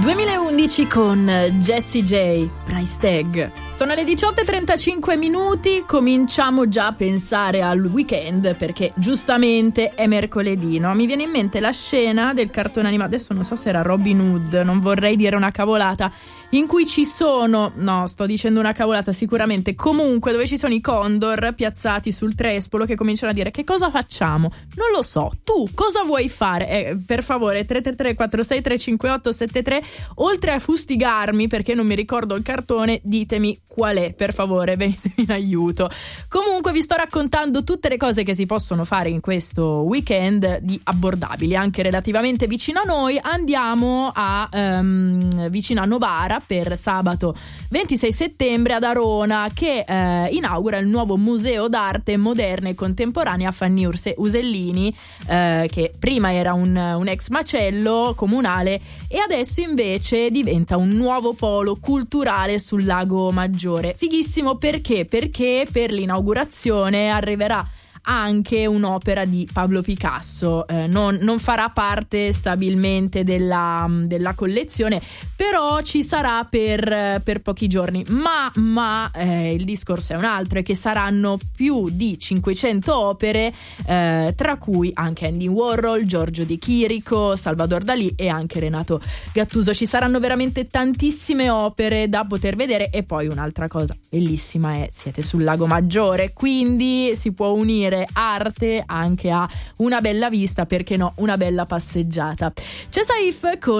2011 con Jessie J, Price Tag. Sono le 18:35 minuti, cominciamo già a pensare al weekend perché giustamente è mercoledì, no? Mi viene in mente la scena del cartone animato, adesso non so se era Robin Hood, non vorrei dire una cavolata, in cui ci sono, no, sto dicendo una cavolata sicuramente, comunque dove ci sono i condor piazzati sul trespolo che cominciano a dire: che cosa facciamo? Non lo so, tu cosa vuoi fare? Per favore 333 46 358 73, oltre a fustigarmi perché non mi ricordo il cartone, ditemi qual è, per favore, venitemi in aiuto. Comunque vi sto raccontando tutte le cose che si possono fare in questo weekend di abbordabili, anche relativamente vicino a noi. Andiamo a vicino a Novara per sabato 26 settembre ad Arona, che inaugura il nuovo museo d'arte moderna e contemporanea Fanny Usellini, che prima era un ex macello comunale e adesso invece diventa un nuovo polo culturale sul Lago Maggiore. Fighissimo, perché? Perché per l'inaugurazione arriverà anche un'opera di Pablo Picasso, non farà parte stabilmente della collezione, però ci sarà per pochi giorni, ma il discorso è un altro, è che saranno più di 500 opere, tra cui anche Andy Warhol, Giorgio De Chirico, Salvador Dalì e anche Renato Gattuso. Ci saranno veramente tantissime opere da poter vedere. E poi un'altra cosa bellissima è: siete sul Lago Maggiore, quindi si può unire arte anche a una bella vista, perché no, una bella passeggiata. C'è Saif con